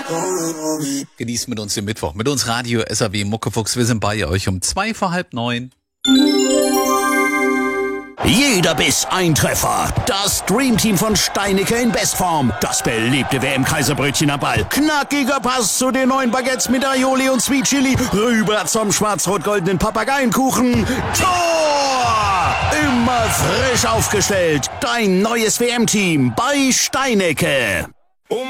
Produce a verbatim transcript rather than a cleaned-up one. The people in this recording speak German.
Genießt mit uns den Mittwoch, mit uns Radio S A W Muckefuchs. Wir sind bei euch um zwei vor halb neun. Jeder Biss ein Treffer. Das Dreamteam von Steinecke in Bestform. Das beliebte W M-Kaiserbrötchen am Ball. Knackiger Pass zu den neuen Baguettes mit Aioli und Sweet Chili. Rüber zum schwarz-rot-goldenen Papageienkuchen. Tor! Immer frisch aufgestellt. Dein neues W M-Team bei Steinecke.